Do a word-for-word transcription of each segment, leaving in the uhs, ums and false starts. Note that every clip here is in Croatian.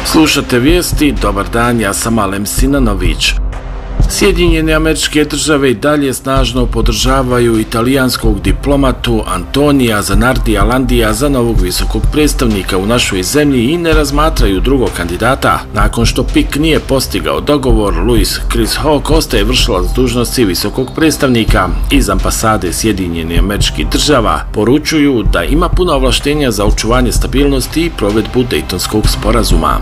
Slušate vijesti, dobar dan, ja sam Alem Sinanović. Sjedinjene Američke Države i dalje snažno podržavaju italijanskog diplomatu Antonija Zanardija Landija za novog visokog predstavnika u našoj zemlji i ne razmatraju drugog kandidata. Nakon što P I K nije postigao dogovor, Louis Chris Hawk ostaje vršilac dužnosti visokog predstavnika. Iz ambasade Sjedinjenih Američkih Država poručuju da ima puno ovlaštenja za očuvanje stabilnosti i provedbu Dejtonskog sporazuma.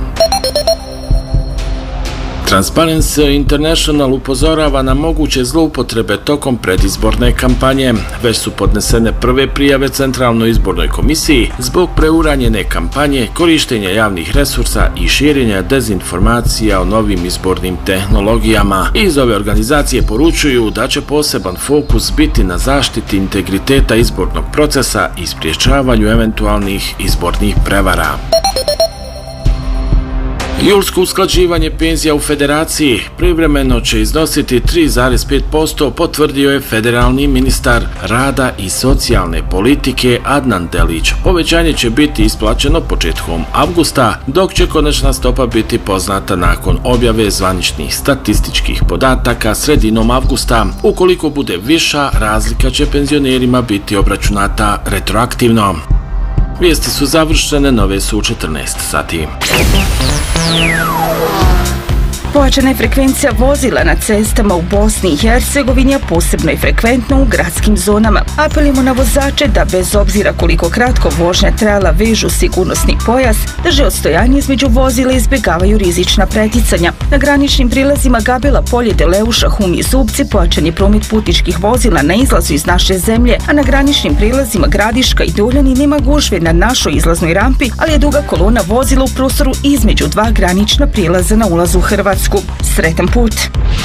Transparency International upozorava na moguće zloupotrebe tokom predizborne kampanje. Već su podnesene prve prijave Centralnoj izbornoj komisiji zbog preuranjene kampanje, korištenja javnih resursa i širenja dezinformacija o novim izbornim tehnologijama. Iz ove organizacije poručuju da će poseban fokus biti na zaštiti integriteta izbornog procesa i sprječavanju eventualnih izbornih prevara. Julsko usklađivanje penzija u Federaciji privremeno će iznositi tri zarez pet posto, potvrdio je federalni ministar rada i socijalne politike Adnan Delić. Povećanje će biti isplaćeno početkom avgusta, dok će konačna stopa biti poznata nakon objave zvaničnih statističkih podataka sredinom avgusta. Ukoliko bude viša, razlika će penzionerima biti obračunata retroaktivno. Vijesti su završene, nove su u četrnaest sati. Pojačana je frekvencija vozila na cestama u Bosni i Hercegovini, a posebno je frekventno u gradskim zonama. Apelimo na vozače da bez obzira koliko kratko vožnja trajala vežu sigurnosni pojas, drže odstojanje između vozila i izbjegavaju rizična preticanja. Na graničnim prilazima Gabela, Polje, Deleuša, Hum i Zubci pojačan je promet putničkih vozila na izlazu iz naše zemlje, a na graničnim prilazima Gradiška i Duljani nema gužve na našoj izlaznoj rampi, ali je duga kolona vozila u prostoru između dva granična prilaza na ulazu u Hrvatsku. Sretan put!